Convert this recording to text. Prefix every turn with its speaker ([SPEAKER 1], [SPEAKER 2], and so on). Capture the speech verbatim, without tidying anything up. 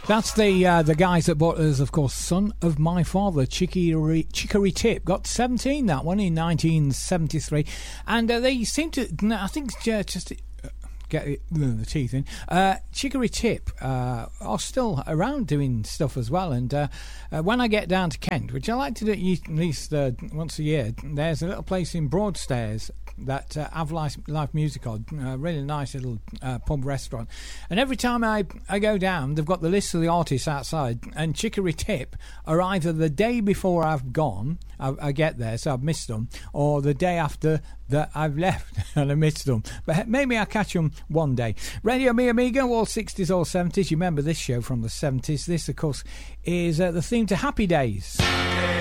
[SPEAKER 1] That's the uh, the guys that bought us, of course, Son of My Father, Chicory, Chicory Tip. Got seventeen, that one, in nineteen seventy-three. And uh, they seem to, I think, uh, just... get it, the teeth in. Uh, Chicory Tip uh, are still around doing stuff as well. And uh, uh, when I get down to Kent, which I like to do at least uh, once a year, there's a little place in Broadstairs that uh, have live, live music on, a really nice little uh, pub restaurant. And every time I, I go down, they've got the list of the artists outside, and Chicory Tip are either the day before I've gone, I, I get there, so I've missed them, or the day after that I've left and I missed them. But maybe I'll catch them one day. Radio Mi Amigo, all sixties, all seventies. You remember this show from the seventies. This, of course, is uh, the theme to Happy Days.